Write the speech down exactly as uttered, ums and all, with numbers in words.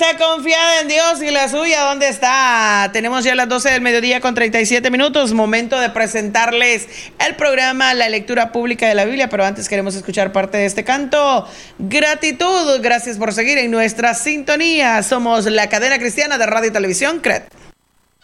confiada en Dios y la suya, ¿dónde está? Tenemos ya las doce del mediodía con treinta y siete minutos, momento de presentarles el programa La Lectura Pública de la Biblia, pero antes queremos escuchar parte de este canto. Gratitud, gracias por seguir en nuestra sintonía. Somos la cadena cristiana de radio y televisión C R E D.